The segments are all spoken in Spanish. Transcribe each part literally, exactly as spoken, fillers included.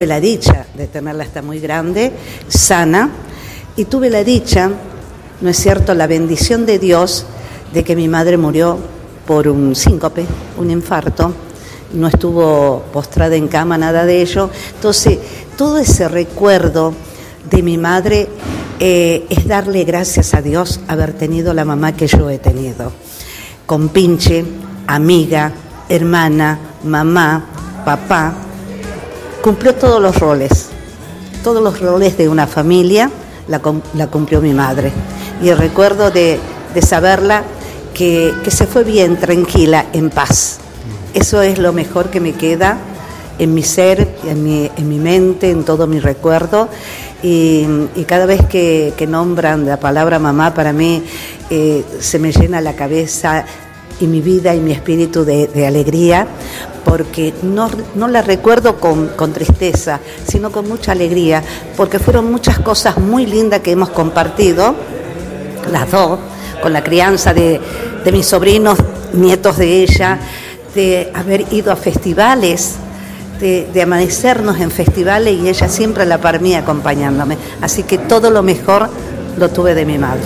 la dicha de tenerla hasta muy grande, sana, y tuve la dicha, ¿no es cierto?, la bendición de Dios de que mi madre murió por un síncope, un infarto, no estuvo postrada en cama, nada de ello. Entonces, todo ese recuerdo de mi madre eh, es darle gracias a Dios haber tenido la mamá que yo he tenido. Compinche, amiga, hermana, mamá, papá, cumplió todos los roles, todos los roles de una familia la, la cumplió mi madre. Y el recuerdo de, de saberla que, que se fue bien, tranquila, en paz. Eso es lo mejor que me queda en mi ser, en mi, en mi mente, en todo mi recuerdo. Y, y cada vez que, que nombran la palabra mamá, para mí eh, se me llena la cabeza y mi vida y mi espíritu de, de alegría, porque no, no la recuerdo con, con tristeza, sino con mucha alegría, porque fueron muchas cosas muy lindas que hemos compartido, las dos, con la crianza de, de mis sobrinos, nietos de ella, de haber ido a festivales, de, de amanecernos en festivales, y ella siempre a la par mía acompañándome. Así que todo lo mejor lo tuve de mi madre.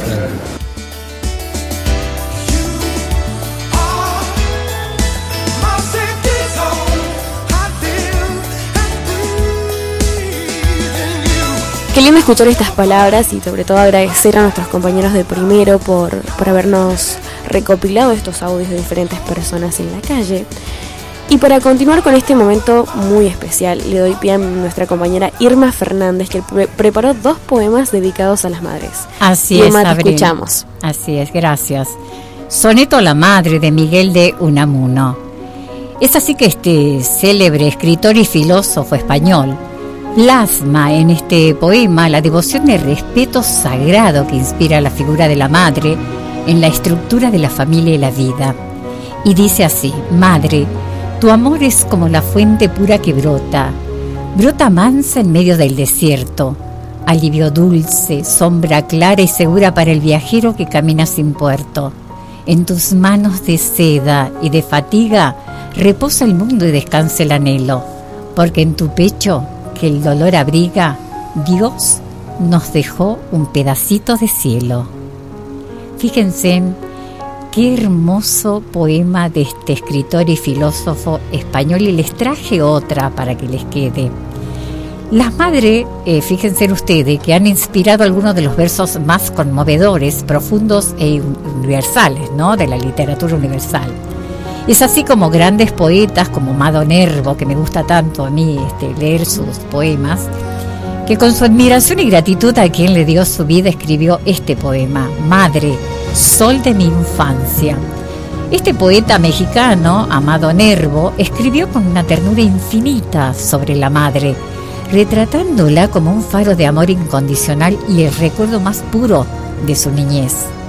Qué lindo escuchar estas palabras y sobre todo agradecer a nuestros compañeros de Primero por, por habernos recopilado estos audios de diferentes personas en la calle. Y para continuar con este momento muy especial, le doy pie a nuestra compañera Irma Fernández, que pre- preparó dos poemas dedicados a las madres. Así Irma, es, te Abril. escuchamos. Así es, gracias. Soneto a la madre, de Miguel de Unamuno. Es así que este célebre escritor y filósofo español plasma en este poema la devoción y respeto sagrado que inspira la figura de la madre en la estructura de la familia y la vida. Y dice así: Madre, tu amor es como la fuente pura que brota, brota mansa en medio del desierto, alivio dulce, sombra clara y segura para el viajero que camina sin puerto. En tus manos de seda y de fatiga reposa el mundo y descansa el anhelo, porque en tu pecho, que el dolor abriga, Dios nos dejó un pedacito de cielo. Fíjense en qué hermoso poema de este escritor y filósofo español, y les traje otra para que les quede. Las madres, eh, fíjense ustedes, que han inspirado algunos de los versos más conmovedores, profundos e universales, ¿no?, de la literatura universal. Es así como grandes poetas como Mado Nervo, que me gusta tanto a mí este, leer sus poemas, que con su admiración y gratitud a quien le dio su vida escribió este poema: Madre, sol de mi infancia. Este poeta mexicano, Amado Nervo, escribió con una ternura infinita sobre la madre, retratándola como un faro de amor incondicional y el recuerdo más puro de su niñez.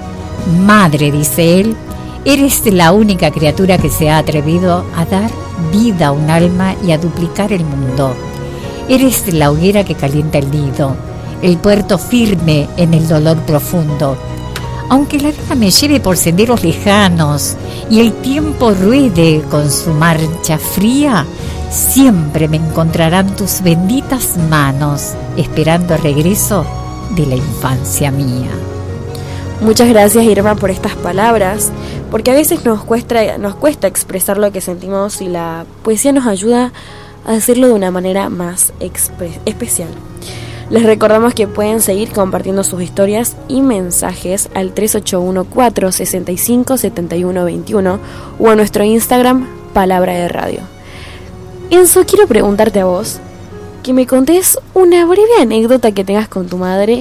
Madre, dice él, eres la única criatura que se ha atrevido a dar vida a un alma y a duplicar el mundo. Eres la hoguera que calienta el nido, el puerto firme en el dolor profundo. Aunque la vida me lleve por senderos lejanos y el tiempo ruede con su marcha fría, siempre me encontrarán tus benditas manos, esperando el regreso de la infancia mía. Muchas gracias, Irma, por estas palabras, porque a veces nos cuesta, nos cuesta expresar lo que sentimos y la poesía nos ayuda a decirlo de una manera más expre- especial. Les recordamos que pueden seguir compartiendo sus historias y mensajes al tres ocho uno, cuatro seis cinco, siete uno dos uno o a nuestro Instagram, Palabra de Radio. Enzo, quiero preguntarte a vos que me contés una breve anécdota que tengas con tu madre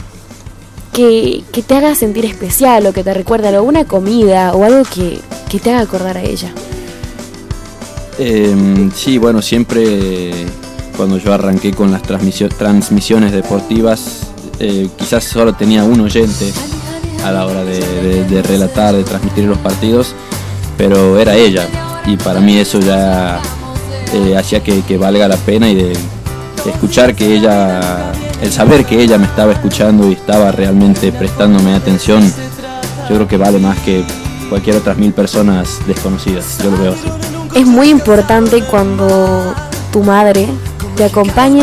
que, que te haga sentir especial o que te recuerde alguna comida o algo que, que te haga acordar a ella. Eh, sí, bueno, siempre cuando yo arranqué con las transmisio- transmisiones deportivas, eh, quizás solo tenía un oyente a la hora de, de, de relatar, de transmitir los partidos, pero era ella, y para mí eso ya eh, hacía que, que valga la pena, y de, de escuchar que ella, el saber que ella me estaba escuchando y estaba realmente prestándome atención, yo creo que vale más que cualquier otras mil personas desconocidas. Yo lo veo así. Es muy importante cuando tu madre te acompaña